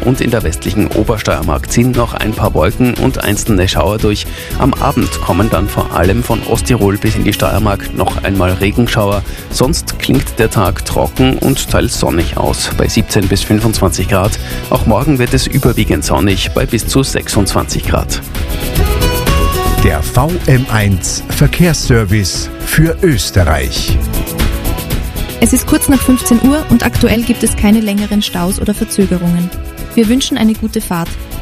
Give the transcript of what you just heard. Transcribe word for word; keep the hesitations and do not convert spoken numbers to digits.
und in der westlichen Obersteiermark ziehen noch ein paar Wolken und einzelne Schauer durch. Am Abend kommen dann vor allem von Osttirol bis in die Steiermark noch einmal Regenschauer. Sonst klingt der Tag trocken und teils sonnig aus, bei siebzehn bis fünfundzwanzig Grad. Auch morgen wird es überwiegend sonnig, bei bis zu sechsundzwanzig Grad. Der V M eins Verkehrsservice für Österreich. Es ist kurz nach fünfzehn Uhr und aktuell gibt es keine längeren Staus oder Verzögerungen. Wir wünschen eine gute Fahrt.